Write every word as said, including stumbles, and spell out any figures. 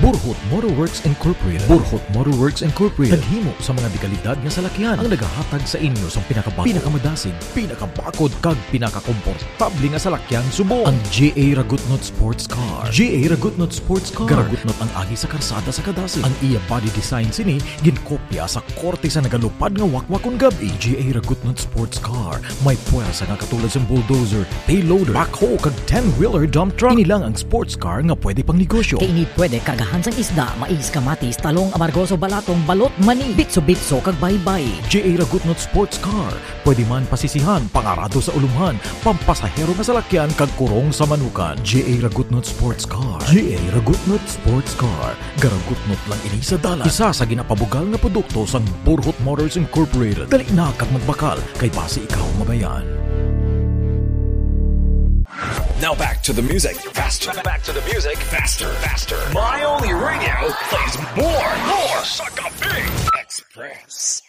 Burhot Motorworks Incorporated. Burhot Motorworks Incorporated naghimo sa mga dekalidad nga salakyan ang nagahatag sa inyo sa pinakabago, pinakamadasig, pinakabakod kag pinakakomportable nga salakyan subong. Ang J A Ragutnot Sports Car. J A Ragutnot Sports Car. Garagutnot ang agi sa karsada sa kadasig. Ang iya body design sini ginkopya sa korte sa nagalupad nga wakwakon gabi. J A Ragutnot Sports Car may puwersa nga katulad sa bulldozer, payloader, backhoe kag ten-wheeler dump truck. Ini lang ang sports car nga pwede pang negosyo. Kay ini pwede kargahan sang isda, mais, kamatis, talong, amargoso, balatong, balot, mani, bitso-bitso kag baybay. J A Ragutnot Sports Car. Pwede man pasisihan, pangarado sa ulumhan, pampasahero nga salakyan kag kurong sa manukan. J A Ragutnot Sports Car. J A Ragutnot Sports Car. Garagutnot lang ini sa dalan. Isa sa ginapabugal nga produkto sang Burhot Motors Incorporated. Dali na kag magbakal kay base ikaw mabayan. Now back to the music. Faster. Back to the music. Faster. Faster. My Only Radio plays more. More. Suck a Big Express.